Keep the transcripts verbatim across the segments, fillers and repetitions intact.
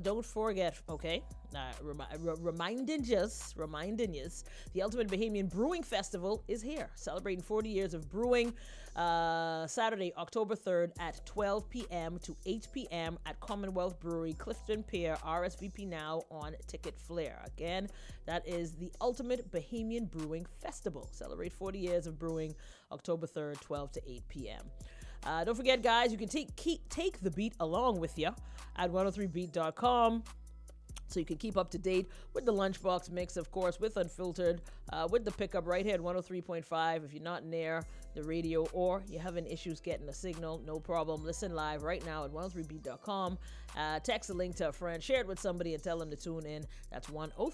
don't forget, okay? Uh, remi- r- reminding us, reminding us, the Ultimate Bahamian Brewing Festival is here, celebrating forty years of brewing. Uh, Saturday, October third at twelve p.m. to eight p.m. at Commonwealth Brewery, Clifton Pier. R S V P now on Ticket Flair. Again, that is the Ultimate Bahamian Brewing Festival. Celebrate forty years of brewing, October third, twelve to eight p.m. Uh, don't forget, guys, you can take keep, take the beat along with you at one oh three beat dot com. So you can keep up to date with the Lunchbox Mix, of course, with Unfiltered, uh, with the pickup right here at one oh three point five. If you're not near the radio or you're having issues getting a signal, no problem. Listen live right now at one oh three beat dot com. Uh, text a link to a friend, share it with somebody, and tell them to tune in. That's one oh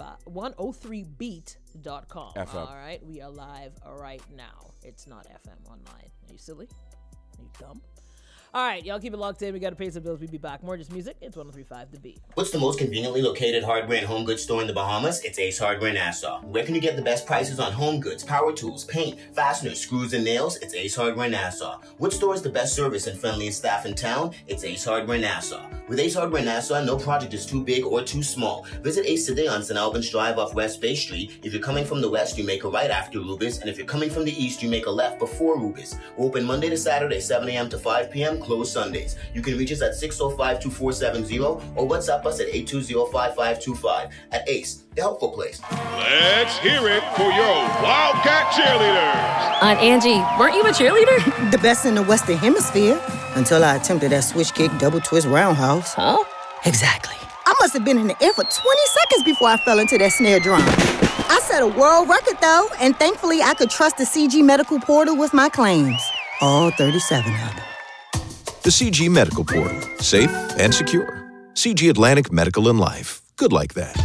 three beat dot com. F M. All right, we are live right now. It's not F M online. Are you silly? Are you dumb? All right, y'all keep it locked in. We got to pay some bills. We'll be back. More just music. It's one oh three point five The Beat. What's the most conveniently located hardware and home goods store in the Bahamas? It's Ace Hardware Nassau. Where can you get the best prices on home goods, power tools, paint, fasteners, screws, and nails? It's Ace Hardware Nassau. What store is the best service and friendliest staff in town? It's Ace Hardware Nassau. With Ace Hardware Nassau, no project is too big or too small. Visit Ace today on Saint Albans Drive off West Bay Street. If you're coming from the west, you make a right after Rubis, and if you're coming from the east, you make a left before Rubis. We're open Monday to Saturday, seven a.m. to five p.m., closed Sundays. You can reach us at six oh five, two four seven oh or WhatsApp us at eight two zero, five five two five. At Ace, the helpful place. Let's hear it for your Wildcat cheerleaders. Aunt Angie, weren't you a cheerleader? The best in the Western Hemisphere. Until I attempted that switch kick, double twist roundhouse. Huh? Exactly. I must have been in the air for twenty seconds before I fell into that snare drum. I set a world record, though, and thankfully I could trust the C G Medical Portal with my claims. All thirty-seven of them. The C G Medical Portal. Safe and secure. C G Atlantic Medical and Life. Good like that.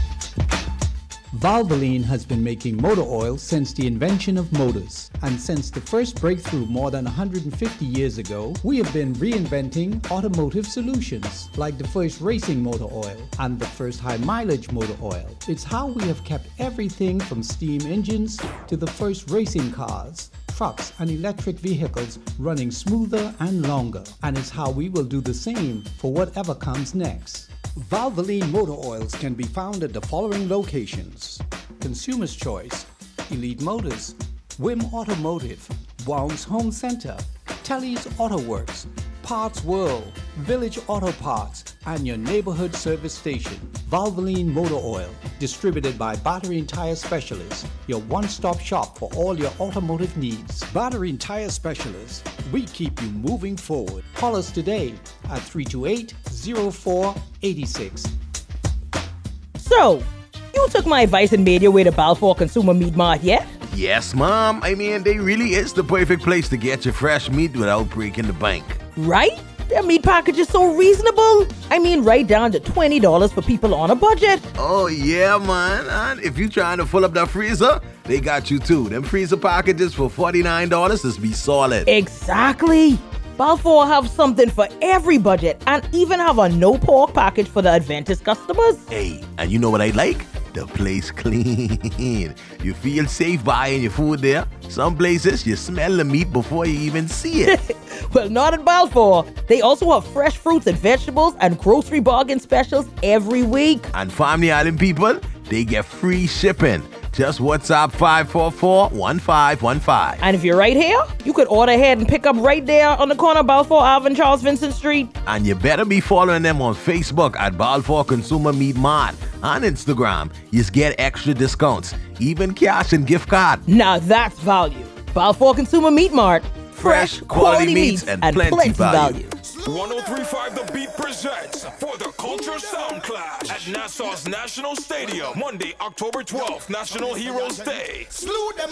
Valvoline has been making motor oil since the invention of motors. And since the first breakthrough more than one hundred fifty years ago, we have been reinventing automotive solutions, like the first racing motor oil and the first high-mileage motor oil. It's how we have kept everything from steam engines to the first racing cars, trucks and electric vehicles running smoother and longer. And it's how we will do the same for whatever comes next. Valvoline motor oils can be found at the following locations: Consumer's Choice, Elite Motors, Wim Automotive, Wounds Home Center, Telly's Auto Works, Parts World, Village Auto Parts, and your neighborhood service station. Valvoline Motor Oil, distributed by Battery and Tire Specialists, your one-stop shop for all your automotive needs. Battery and Tire Specialists, we keep you moving forward. Call us today at three two eight, zero four eight six. So, you took my advice and made your way to Balfour Consumer Meat Mart yet? Yes, Mom. I mean, they really is the perfect place to get your fresh meat without breaking the bank. Right? Their meat package is so reasonable. I mean, right down to twenty dollars for people on a budget. Oh, yeah, man. And if you trying to fill up that freezer, they got you too. Them freezer packages for forty-nine dollars is be solid. Exactly. Balfour have something for every budget and even have a no pork package for the Adventist customers. Hey, and you know what I like? The place clean. You feel safe buying your food there. Some places you smell the meat before you even see it. Well, not at Balfour. They also have fresh fruits and vegetables and grocery bargain specials every week. And Family Island people, they get free shipping. Just WhatsApp five four four, one five one five. And if you're right here, you could order ahead and pick up right there on the corner of Balfour Ave and Charles Vincent Street. And you better be following them on Facebook at Balfour Consumer Meat Mart. On Instagram, you get extra discounts, even cash and gift card. Now that's value. Balfour Consumer Meat Mart. Fresh, Fresh quality, quality meats, meats and, and plenty, plenty value. value. one oh three point five The Beat presents For the Culture Sound Clash at Nassau's National Stadium, Monday, October twelfth, National Heroes Day.